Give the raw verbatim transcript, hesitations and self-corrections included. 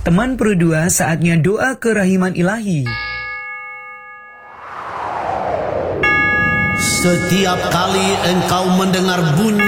Teman Pro dua, saatnya doa kerahiman ilahi. Setiap kali engkau mendengar bunyi